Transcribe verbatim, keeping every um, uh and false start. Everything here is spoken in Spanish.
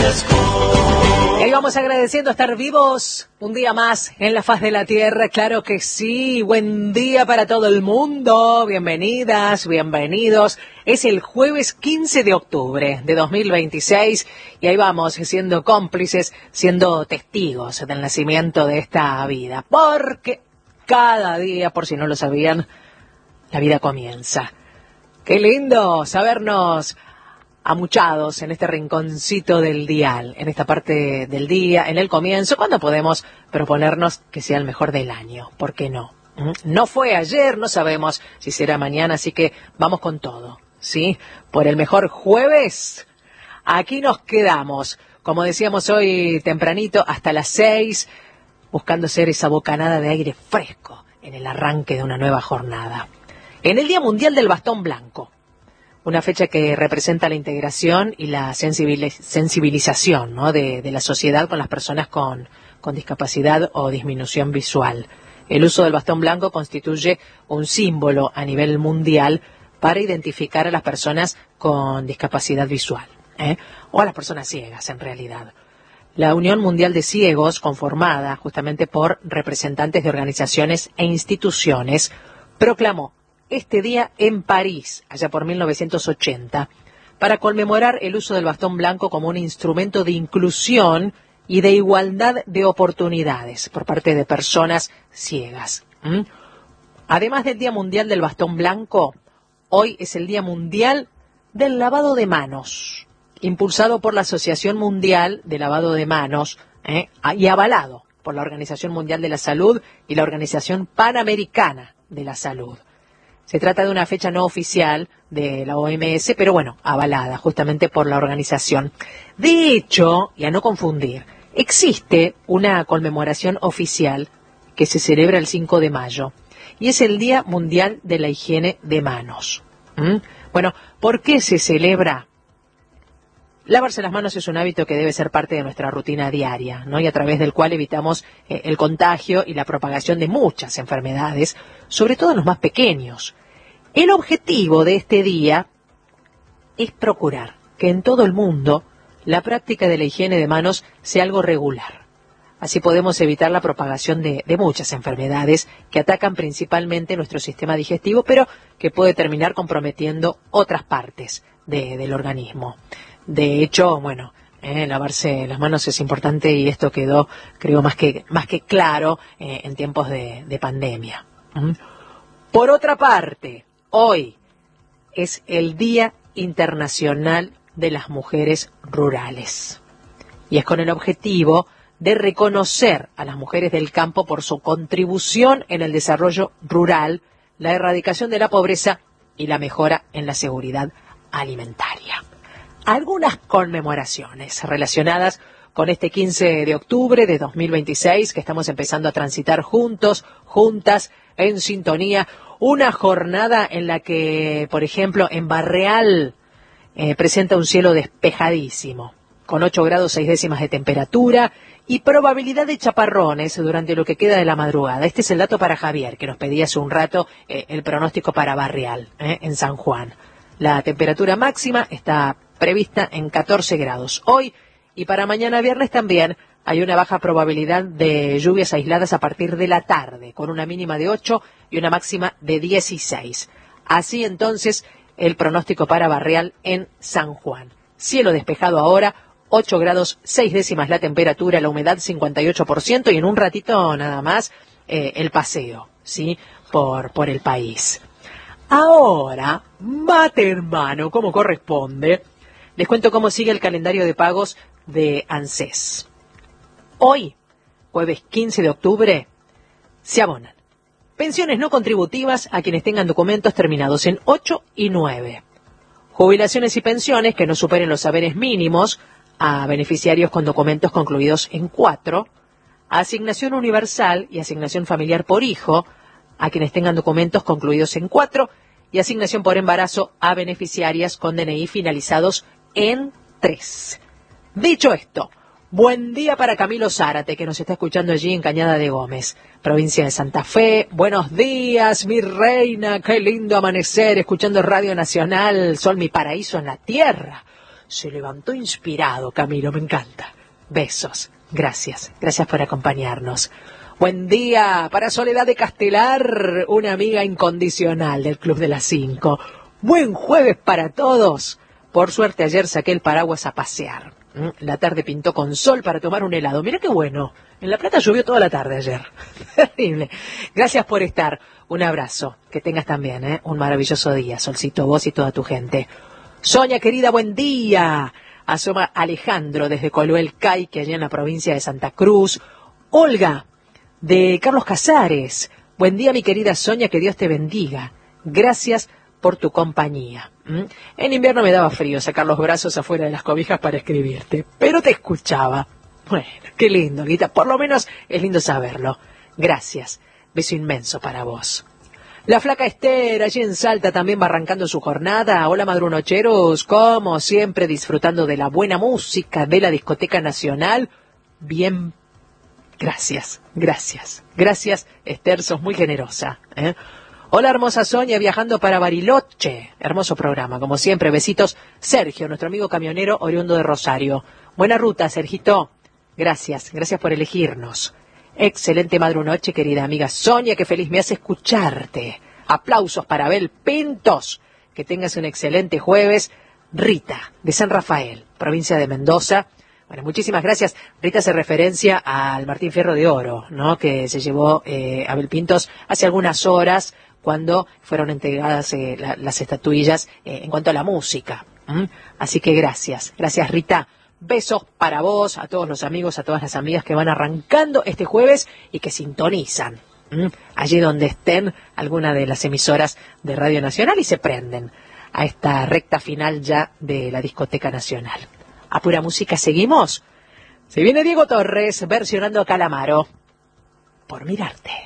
Y ahí vamos agradeciendo estar vivos un día más en la faz de la tierra, claro que sí. Buen día para todo el mundo, bienvenidas, bienvenidos. Es el jueves quince de octubre de dos mil veintiséis y ahí vamos siendo cómplices, siendo testigos del nacimiento de esta vida. Porque cada día, por si no lo sabían, la vida comienza. Qué lindo sabernos amuchados en este rinconcito del dial, en esta parte del día, en el comienzo, cuando podemos proponernos que sea el mejor del año. ¿Por qué no? No fue ayer, no sabemos si será mañana, así que vamos con todo, ¿sí? Por el mejor jueves, aquí nos quedamos, como decíamos hoy tempranito, hasta las seis, buscando ser esa bocanada de aire fresco en el arranque de una nueva jornada. En el Día Mundial del Bastón Blanco, una fecha que representa la integración y la sensibilización, ¿no?, de, de la sociedad con las personas con, con discapacidad o disminución visual. El uso del bastón blanco constituye un símbolo a nivel mundial para identificar a las personas con discapacidad visual, ¿eh? o a las personas ciegas en realidad. La Unión Mundial de Ciegos, conformada justamente por representantes de organizaciones e instituciones, proclamó este día en París, allá por mil novecientos ochenta, para conmemorar el uso del bastón blanco como un instrumento de inclusión y de igualdad de oportunidades por parte de personas ciegas. ¿Mm? Además del Día Mundial del Bastón Blanco, hoy es el Día Mundial del Lavado de Manos, impulsado por la Asociación Mundial de Lavado de Manos, ¿eh? y avalado por la Organización Mundial de la Salud y la Organización Panamericana de la Salud. Se trata de una fecha no oficial de la O M S, pero bueno, avalada justamente por la organización. De hecho, y a no confundir, existe una conmemoración oficial que se celebra el cinco de mayo, y es el Día Mundial de la Higiene de Manos. ¿Mm? Bueno, ¿por qué se celebra? Lavarse las manos es un hábito que debe ser parte de nuestra rutina diaria, ¿no? Y a través del cual evitamos eh, el contagio y la propagación de muchas enfermedades, sobre todo en los más pequeños. El objetivo de este día es procurar que en todo el mundo la práctica de la higiene de manos sea algo regular. Así podemos evitar la propagación de, de muchas enfermedades que atacan principalmente nuestro sistema digestivo, pero que puede terminar comprometiendo otras partes de, del organismo. De hecho, bueno, eh, lavarse las manos es importante y esto quedó, creo, más que, más que claro eh, en tiempos de, de pandemia. ¿Mm? Por otra parte, hoy es el Día Internacional de las Mujeres Rurales y es con el objetivo de reconocer a las mujeres del campo por su contribución en el desarrollo rural, la erradicación de la pobreza y la mejora en la seguridad alimentaria. Algunas conmemoraciones relacionadas con este quince de octubre de dos mil veintiséis que estamos empezando a transitar juntos, juntas, en sintonía. Una jornada en la que, por ejemplo, en Barreal eh, presenta un cielo despejadísimo, con ocho grados seis décimas de temperatura y probabilidad de chaparrones durante lo que queda de la madrugada. Este es el dato para Javier, que nos pedía hace un rato eh, el pronóstico para Barreal, eh, en San Juan. La temperatura máxima está prevista en catorce grados. Hoy y para mañana viernes también hay una baja probabilidad de lluvias aisladas a partir de la tarde, con una mínima de ocho y una máxima de dieciséis. Así entonces el pronóstico para Barreal en San Juan. Cielo despejado ahora, ocho grados seis décimas la temperatura, la humedad cincuenta y ocho por ciento y en un ratito nada más eh, el paseo, ¿sí?, por, por el país. Ahora, mate hermano, como corresponde, les cuento cómo sigue el calendario de pagos de ANSES. Hoy, jueves quince de octubre, se abonan pensiones no contributivas a quienes tengan documentos terminados en ocho y nueve. Jubilaciones y pensiones que no superen los saberes mínimos a beneficiarios con documentos concluidos en cuatro. Asignación universal y asignación familiar por hijo a quienes tengan documentos concluidos en cuatro. Y asignación por embarazo a beneficiarias con D N I finalizados en tres. Dicho esto, buen día para Camilo Zárate, que nos está escuchando allí en Cañada de Gómez, provincia de Santa Fe. Buenos días, mi reina, qué lindo amanecer, escuchando Radio Nacional, Sol, mi paraíso en la tierra. Se levantó inspirado, Camilo, me encanta. Besos, gracias, gracias por acompañarnos. Buen día para Soledad de Castelar, una amiga incondicional del Club de las Cinco. Buen jueves para todos. Por suerte ayer saqué el paraguas a pasear. La tarde pintó con sol para tomar un helado. Mira qué bueno. En La Plata llovió toda la tarde ayer. Terrible. Gracias por estar. Un abrazo. Que tengas también, ¿eh? Un maravilloso día. Solcito, vos y toda tu gente. Sonia, querida, buen día. Asoma Alejandro desde Coluel Caique, allá en la provincia de Santa Cruz. Olga, de Carlos Casares. Buen día, mi querida Sonia, que Dios te bendiga. Gracias por tu compañía. ¿Mm? En invierno me daba frío sacar los brazos afuera de las cobijas para escribirte, pero te escuchaba. Bueno, qué lindo, Guita, por lo menos es lindo saberlo. Gracias, beso inmenso para vos. La flaca Esther, allí en Salta, también va arrancando su jornada. Hola, madrunocheros, como siempre, disfrutando de la buena música de la Discoteca Nacional. Bien, gracias, gracias, gracias, Esther, sos muy generosa, ¿eh? Hola, hermosa Sonia, viajando para Bariloche. Hermoso programa, como siempre. Besitos. Sergio, nuestro amigo camionero oriundo de Rosario. Buena ruta, Sergito. Gracias, gracias por elegirnos. Excelente madrunoche, querida amiga Sonia, que feliz me hace escucharte. Aplausos para Abel Pintos. Que tengas un excelente jueves. Rita, de San Rafael, provincia de Mendoza. Bueno, muchísimas gracias. Rita hace referencia al Martín Fierro de Oro, ¿no? Que se llevó eh, Abel Pintos hace algunas horas, cuando fueron entregadas eh, la, las estatuillas eh, en cuanto a la música. ¿Mm? Así que gracias, gracias Rita. Besos para vos, a todos los amigos, a todas las amigas que van arrancando este jueves y que sintonizan ¿Mm? allí donde estén alguna de las emisoras de Radio Nacional y se prenden a esta recta final ya de la Discoteca Nacional. A pura música seguimos. Se viene Diego Torres versionando a Calamaro, Por mirarte.